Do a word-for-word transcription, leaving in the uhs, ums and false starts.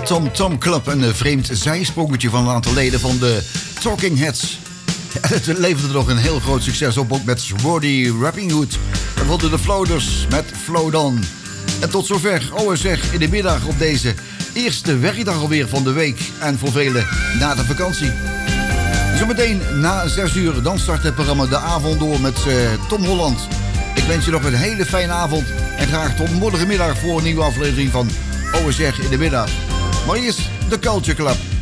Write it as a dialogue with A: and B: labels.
A: Tom Tom Club, een vreemd zijsprongetje van een aantal leden van de Talking Heads. Ja, het leverde nog een heel groot succes op, ook met Roddy Rappinghood. We vonden de Floaters met Float On. En tot zover O S R in de middag op deze eerste werkdag alweer van de week. En voor velen na de vakantie. Zometeen na zes uur, dan start het programma De Avond door met uh, Tom Holland. Ik wens je nog een hele fijne avond. En graag tot morgenmiddag voor een nieuwe aflevering van O S R in de middag. Maar eerst de Culture Club.